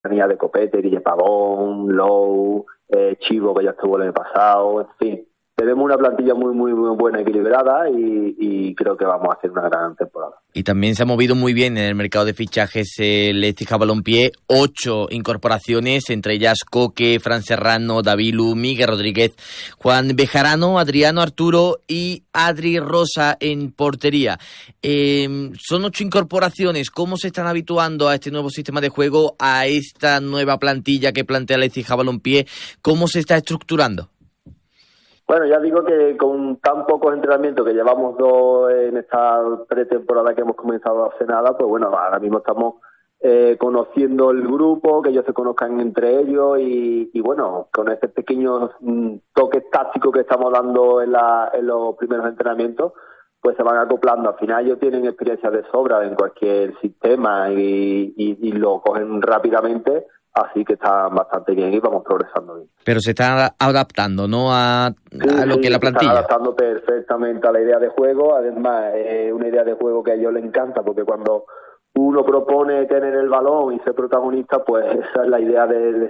venía de Copete, Guille Pavón, Low, Chivo, que ya estuvo el año pasado, en fin. Tenemos una plantilla muy buena, equilibrada y creo que vamos a hacer una gran temporada. Y también se ha movido muy bien en el mercado de fichajes el Écija Balompié, 8 incorporaciones, entre ellas Coque, Fran Serrano, Davilu, Miguel Rodríguez, Juan Bejarano, Adriano Arturo y Adri Rosa en portería. Son 8 incorporaciones. ¿Cómo se están habituando a este nuevo sistema de juego, a esta nueva plantilla que plantea el Écija Balompié? ¿Cómo se está estructurando? Bueno, ya digo que con tan pocos entrenamientos que llevamos 2 en esta pretemporada que hemos comenzado hace nada, pues bueno, ahora mismo estamos conociendo el grupo, que ellos se conozcan entre ellos y bueno, con este pequeño toque táctico que estamos dando en los primeros entrenamientos, pues se van acoplando. Al final ellos tienen experiencia de sobra en cualquier sistema y lo cogen rápidamente. Así que está bastante bien y vamos progresando bien. Pero se está adaptando, ¿no? A lo que es la plantilla. Se está adaptando perfectamente a la idea de juego. Además, es una idea de juego que a ellos les encanta, porque cuando uno propone tener el balón y ser protagonista, pues esa es la idea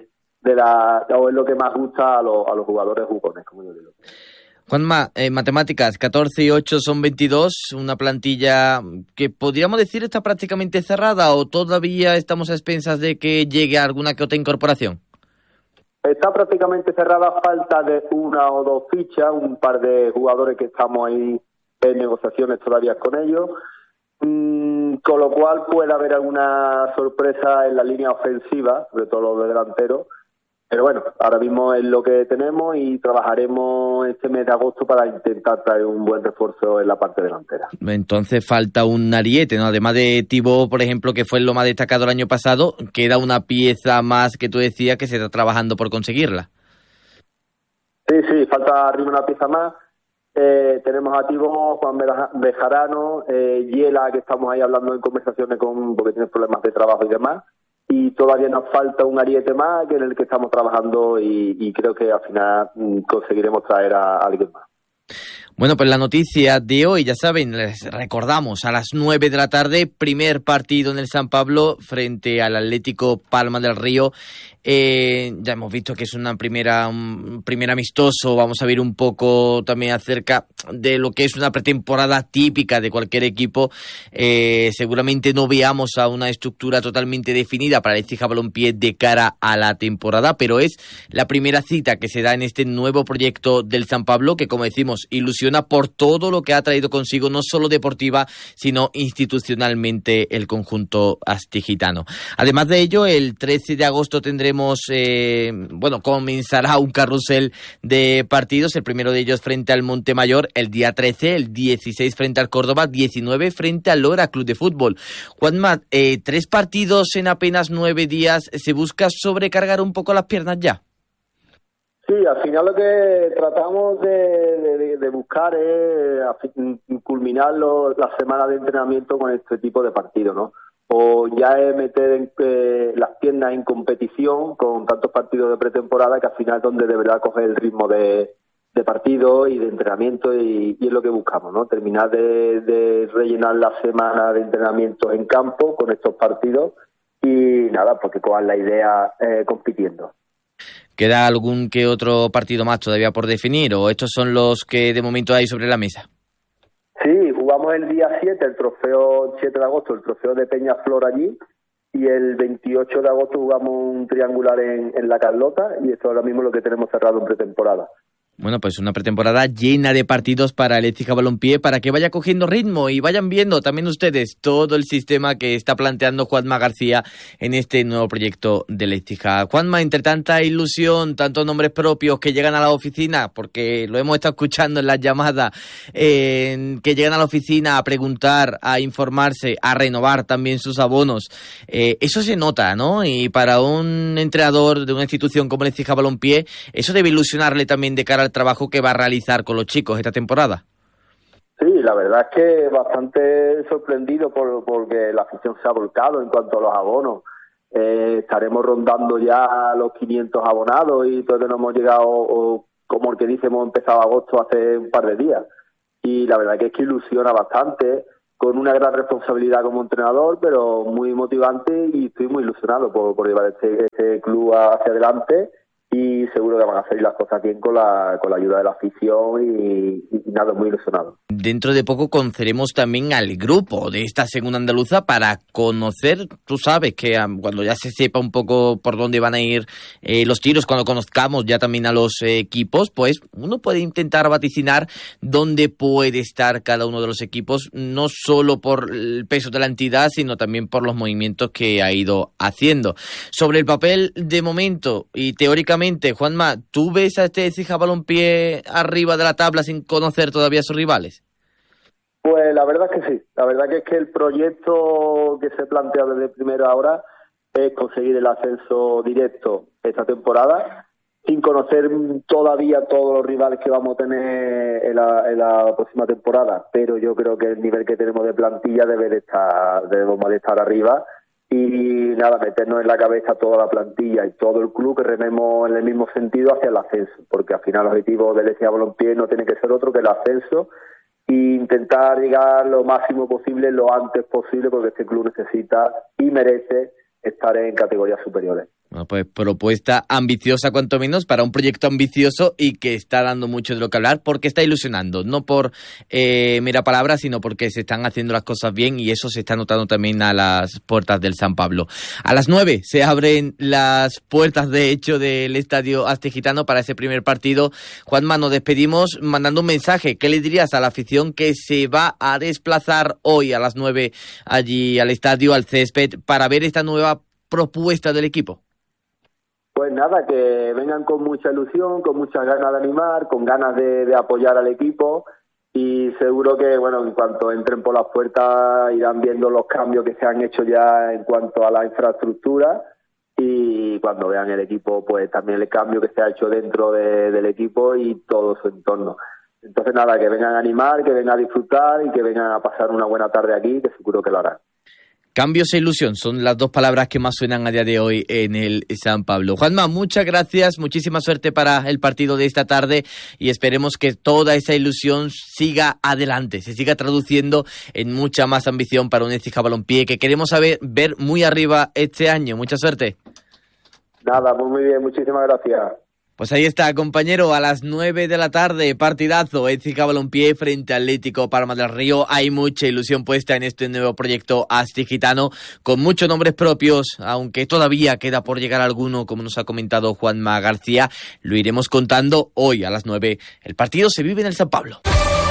o es lo que más gusta a los jugadores jugones, como yo digo. Juanma, matemáticas, 14 y 8 son 22, una plantilla que podríamos decir está prácticamente cerrada, ¿o todavía estamos a expensas de que llegue alguna que otra incorporación? Está prácticamente cerrada a falta de 1 o 2 fichas, un par de jugadores que estamos ahí en negociaciones todavía con ellos, con lo cual puede haber alguna sorpresa en la línea ofensiva, sobre todo los de delanteros. Pero bueno, ahora mismo es lo que tenemos y trabajaremos este mes de agosto para intentar traer un buen refuerzo en la parte delantera. Entonces falta un ariete, ¿no? Además de Thibaut, por ejemplo, que fue lo más destacado el año pasado, queda una pieza más que tú decías que se está trabajando por conseguirla. Sí, falta arriba una pieza más. Tenemos a Thibaut, Juan Bejarano, Yela, que estamos ahí hablando en conversaciones porque tiene problemas de trabajo y demás. Y todavía nos falta un ariete más que en el que estamos trabajando y creo que al final conseguiremos traer a alguien más. Bueno, pues la noticia de hoy, ya saben, les recordamos, a las 9 de la tarde, primer partido en el San Pablo frente al Atlético Palma del Río. Ya hemos visto que es un primer amistoso. Vamos a ver un poco también acerca de lo que es una pretemporada típica de cualquier equipo. Seguramente no veamos a una estructura totalmente definida para el Écija Balompié de cara a la temporada, pero es la primera cita que se da en este nuevo proyecto del San Pablo, que, como decimos, ilusiona por todo lo que ha traído consigo, no solo deportiva, sino institucionalmente, el conjunto astigitano. Además de ello, el 13 de agosto tendremos, comenzará un carrusel de partidos, el primero de ellos frente al Montemayor, el día 13, el 16 frente al Córdoba, 19 frente al Lora Club de Fútbol. Juanma, 3 partidos en apenas 9 días, ¿se busca sobrecargar un poco las piernas ya? Sí, al final lo que tratamos de buscar es culminar la semana de entrenamiento con este tipo de partidos, ¿no? O ya es meter las piernas en competición con tantos partidos de pretemporada que al final es donde de verdad coger el ritmo de partido y de entrenamiento y es lo que buscamos, ¿no? Terminar de rellenar la semana de entrenamiento en campo con estos partidos y nada, porque cojan la idea compitiendo. ¿Queda algún que otro partido más todavía por definir o estos son los que de momento hay sobre la mesa? Sí, jugamos el día 7, el trofeo 7 de agosto, el trofeo de Peñaflor allí, y el 28 de agosto jugamos un triangular en La Carlota, y esto ahora mismo es lo que tenemos cerrado en pretemporada. Bueno, pues una pretemporada llena de partidos para el Écija Balompié, para que vaya cogiendo ritmo y vayan viendo también ustedes todo el sistema que está planteando Juanma García en este nuevo proyecto del Écija. Juanma, entre tanta ilusión, tantos nombres propios que llegan a la oficina, porque lo hemos estado escuchando en las llamadas, que llegan a la oficina a preguntar, a informarse, a renovar también sus abonos, eso se nota, ¿no? Y para un entrenador de una institución como el Écija Balompié, eso debe ilusionarle también de cara al trabajo que va a realizar con los chicos esta temporada. Sí, la verdad es que bastante sorprendido porque la afición se ha volcado en cuanto a los abonos. Estaremos rondando ya los 500 abonados y todavía no hemos llegado, como el que dice, hemos empezado agosto hace un par de días. Y la verdad que es que ilusiona bastante. con una gran responsabilidad como entrenador, pero muy motivante, y estoy muy ilusionado por llevar este club hacia adelante, y seguro que van a salir las cosas bien con la ayuda de la afición y nada, muy ilusionado. Dentro de poco conoceremos también al grupo de esta segunda andaluza para conocer, tú sabes que cuando ya se sepa un poco por dónde van a ir los tiros, cuando conozcamos ya también a los equipos, pues uno puede intentar vaticinar dónde puede estar cada uno de los equipos, no solo por el peso de la entidad, sino también por los movimientos que ha ido haciendo. Sobre el papel de momento y teóricamente, Juanma, ¿tú ves a este Écija Balompié arriba de la tabla sin conocer todavía a sus rivales? Pues la verdad es que sí. La verdad que es que el proyecto que se plantea desde primera hora es conseguir el ascenso directo esta temporada, sin conocer todavía todos los rivales que vamos a tener en la próxima temporada. Pero yo creo que el nivel que tenemos de plantilla debemos de estar arriba. Y nada, meternos en la cabeza toda la plantilla y todo el club que rememos en el mismo sentido hacia el ascenso, porque al final el objetivo del Écija Balompié no tiene que ser otro que el ascenso, e intentar llegar lo máximo posible, lo antes posible, porque este club necesita y merece estar en categorías superiores. Bueno, pues propuesta ambiciosa cuanto menos para un proyecto ambicioso y que está dando mucho de lo que hablar, porque está ilusionando, no por mera palabra, sino porque se están haciendo las cosas bien, y eso se está notando también a las puertas del San Pablo. A las 9 se abren las puertas, de hecho, del Estadio Astigitano para ese primer partido. Juanma, nos despedimos mandando un mensaje. ¿Qué le dirías a la afición que se va a desplazar hoy a las 9 allí al estadio, al césped, para ver esta nueva propuesta del equipo? Pues nada, que vengan con mucha ilusión, con muchas ganas de animar, con ganas de apoyar al equipo, y seguro que, bueno, en cuanto entren por las puertas irán viendo los cambios que se han hecho ya en cuanto a la infraestructura, y cuando vean el equipo, pues también el cambio que se ha hecho dentro del equipo y todo su entorno. Entonces nada, que vengan a animar, que vengan a disfrutar y que vengan a pasar una buena tarde aquí, que seguro que lo harán. Cambios e ilusión son las dos palabras que más suenan a día de hoy en el San Pablo. Juanma, muchas gracias, muchísima suerte para el partido de esta tarde, y esperemos que toda esa ilusión siga adelante, se siga traduciendo en mucha más ambición para un Écija Balompié que queremos ver muy arriba este año. Mucha suerte. Nada, muy bien, muchísimas gracias. Pues ahí está, compañero, a las 9 de la tarde, partidazo, Écija Balompié frente al Atlético Palma del Río. Hay mucha ilusión puesta en este nuevo proyecto astigitano, con muchos nombres propios, aunque todavía queda por llegar alguno, como nos ha comentado Juanma García. Lo iremos contando hoy a las 9. El partido se vive en el San Pablo.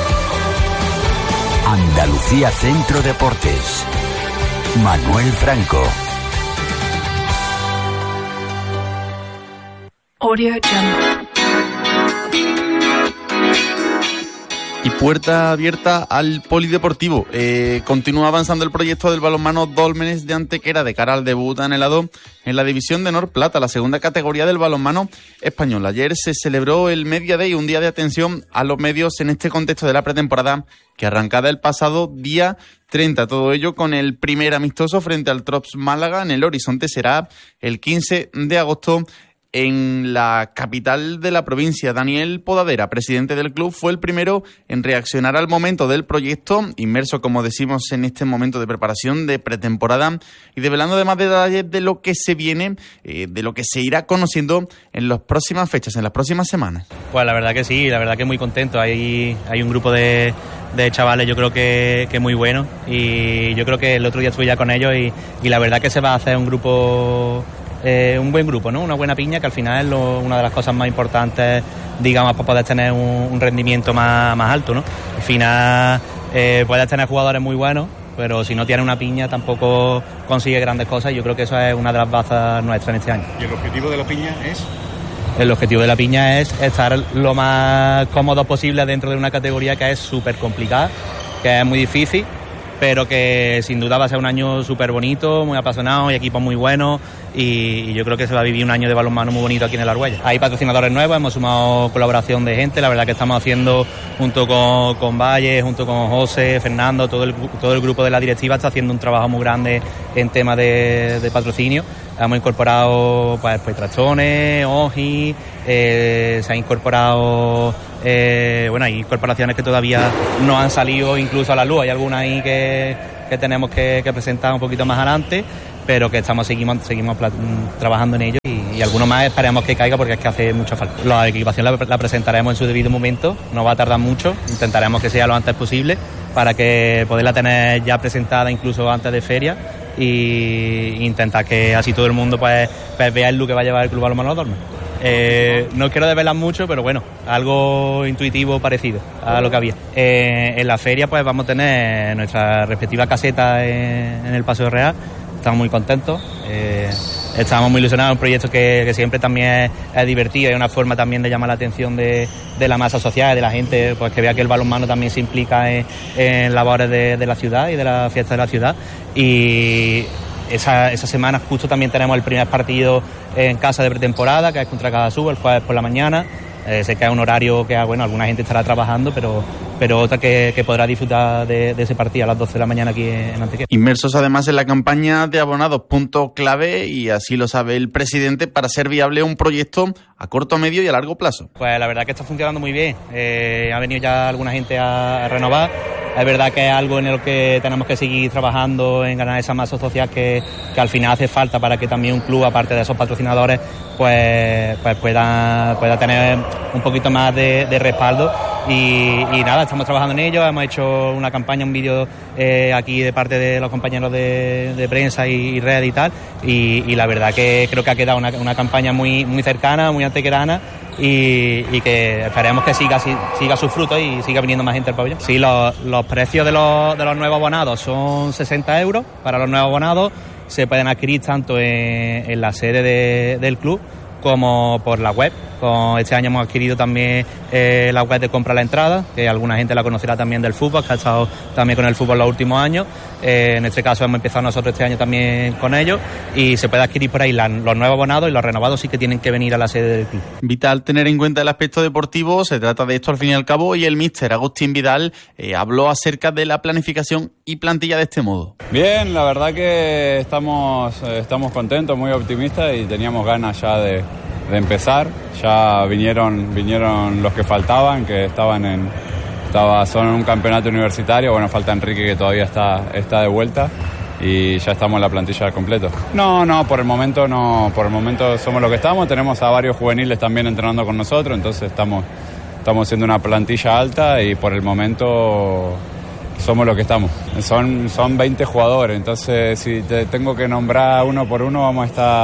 Andalucía Centro Deportes. Manuel Franco. Audio Jungle. Y puerta abierta al polideportivo. Continúa avanzando el proyecto del balonmano Dólmenes de Antequera de cara al debut anhelado en la división de Honor Plata, la segunda categoría del balonmano español. Ayer se celebró el Media Day, un día de atención a los medios en este contexto de la pretemporada que arrancaba el pasado día 30. Todo ello con el primer amistoso frente al Trops Málaga. En el horizonte será el 15 de agosto en la capital de la provincia. Daniel Podadera, presidente del club, fue el primero en reaccionar al momento del proyecto, inmerso, como decimos, en este momento de preparación de pretemporada, y develando además detalles de lo que se viene, de lo que se irá conociendo en las próximas fechas, en las próximas semanas. Pues la verdad que sí, la verdad que muy contento. Hay un grupo de chavales, yo creo que muy bueno, y yo creo que el otro día estuve ya con ellos y la verdad que se va a hacer un grupo, un buen grupo, ¿no? Una buena piña, que al final es una de las cosas más importantes, digamos, para poder tener un rendimiento más alto, ¿no? Al final puedes tener jugadores muy buenos, pero si no tienes una piña tampoco consigues grandes cosas, y yo creo que eso es una de las bazas nuestras en este año. ¿Y el objetivo de la piña es? El objetivo de la piña es estar lo más cómodo posible dentro de una categoría que es súper complicada, que es muy difícil, pero que sin duda va a ser un año súper bonito, muy apasionado, y equipos muy buenos, y yo creo que se va a vivir un año de balonmano muy bonito aquí en el Argüelles. Hay patrocinadores nuevos, hemos sumado colaboración de gente, la verdad que estamos haciendo junto con Valle, junto con José, Fernando, todo el grupo de la directiva está haciendo un trabajo muy grande en tema de patrocinio. Hemos incorporado pues Trastones, Oji, se ha incorporado Bueno, hay incorporaciones que todavía no han salido incluso a la luz, hay algunas ahí que tenemos que presentar un poquito más adelante, pero que seguimos trabajando en ello y alguno más esperemos que caiga porque es que hace mucha falta. La equipación la presentaremos en su debido momento, no va a tardar mucho, intentaremos que sea lo antes posible para que poderla tener ya presentada incluso antes de feria e intentar que así todo el mundo pues vea el look que va a llevar el Club Balonmano Los Dólmenes. No quiero desvelar mucho, pero bueno, algo intuitivo parecido a lo que había. En la feria pues vamos a tener nuestra respectiva caseta en el Paseo Real. Estamos muy contentos, estamos muy ilusionados, un proyecto que siempre también es divertido, es una forma también de llamar la atención de la masa social, de la gente, pues que vea que el balonmano también se implica en labores de la ciudad y de la fiesta de la ciudad. Y esa semana justo también tenemos el primer partido en casa de pretemporada, que es contra Cadasú, el jueves por la mañana. Sé que es un horario que, bueno, alguna gente estará trabajando, pero otra que podrá disfrutar de ese partido a las 12 de la mañana aquí en Antequera. Inmersos además en la campaña de abonados, punto clave, y así lo sabe el presidente, para ser viable un proyecto a corto, medio y a largo plazo. Pues la verdad que está funcionando muy bien. Ha venido ya alguna gente a renovar. Es verdad que es algo en lo que tenemos que seguir trabajando, en ganar esa masa social que al final hace falta para que también un club, aparte de esos patrocinadores, pues pueda tener un poquito más de respaldo. Y nada, estamos trabajando en ello, hemos hecho una campaña, un vídeo aquí de parte de los compañeros de prensa y red y tal, y la verdad que creo que ha quedado una campaña muy, muy cercana, muy antequerana, y que esperemos que siga sus frutos y siga viniendo más gente al pabellón. Sí, los precios de los nuevos abonados son 60 euros para los nuevos abonados, se pueden adquirir tanto en la sede del club como por la web. Este año hemos adquirido también la web de compra a la entrada, que alguna gente la conocerá también del fútbol, que ha estado también con el fútbol los últimos años. En este caso hemos empezado nosotros este año también con ellos, y se puede adquirir por ahí los nuevos abonados, y los renovados sí que tienen que venir a la sede del club. Vital tener en cuenta el aspecto deportivo, se trata de esto al fin y al cabo, y el míster Agustín Vidal habló acerca de la planificación y plantilla de este modo. Bien, la verdad que estamos contentos, muy optimistas, y teníamos ganas ya de empezar. Ya vinieron los que faltaban, que son en un campeonato universitario. Bueno, falta Enrique, que todavía está de vuelta, y ya estamos en la plantilla al completo. No, por el momento somos lo que estamos. Tenemos a varios juveniles también entrenando con nosotros, entonces estamos haciendo una plantilla alta, y por el momento somos lo que estamos. Son 20 jugadores, entonces si te tengo que nombrar uno por uno vamos a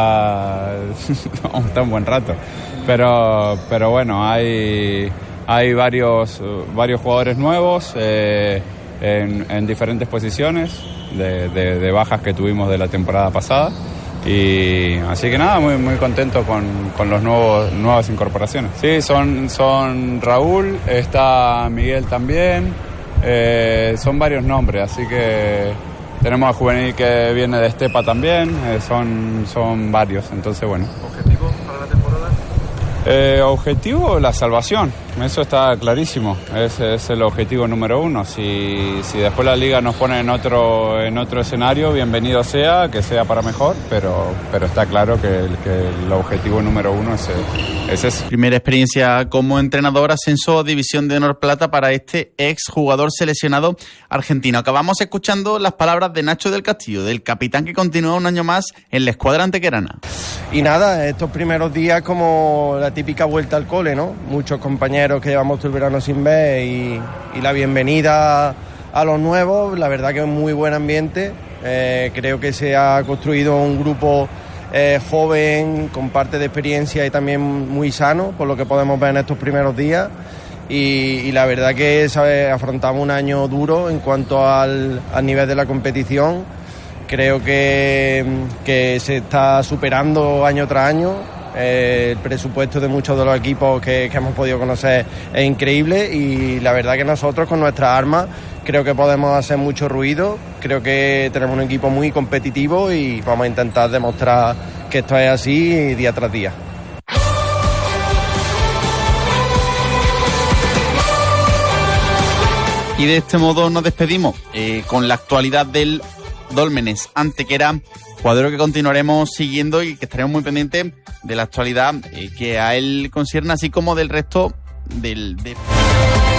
estar un buen rato. Pero bueno, hay varios jugadores nuevos en diferentes posiciones de bajas que tuvimos de la temporada pasada. Y así que nada, muy, muy contento con las nuevas incorporaciones. Sí, son Raúl, está Miguel también. Son varios nombres, así que tenemos a Juvenil que viene de Estepa también, son varios, entonces bueno. ¿Objetivo para la temporada? Objetivo, la salvación, eso está clarísimo, ese es el objetivo número uno. Si después la liga nos pone en otro escenario, bienvenido sea, que sea para mejor, pero está claro que el objetivo número uno es ese. Primera experiencia como entrenador, ascenso a División de Honor Plata para este exjugador seleccionado argentino. Acabamos escuchando las palabras de Nacho del Castillo, del capitán que continúa un año más en la escuadra antequerana. Y nada, estos primeros días como la típica vuelta al cole, ¿no? Muchos compañeros que llevamos todo el verano sin ver, y la bienvenida a los nuevos. La verdad que es un muy buen ambiente. Creo que se ha construido un grupo joven, con parte de experiencia y también muy sano, por lo que podemos ver en estos primeros días. Y la verdad que afrontamos un año duro en cuanto al nivel de la competición. Creo que se está superando año tras año. El presupuesto de muchos de los equipos que hemos podido conocer es increíble, y la verdad que nosotros con nuestras armas creo que podemos hacer mucho ruido. Creo que tenemos un equipo muy competitivo y vamos a intentar demostrar que esto es así día tras día. Y de este modo nos despedimos con la actualidad del Dólmenes Antequera, cuadro que continuaremos siguiendo y que estaremos muy pendientes de la actualidad que a él concierne, así como del resto del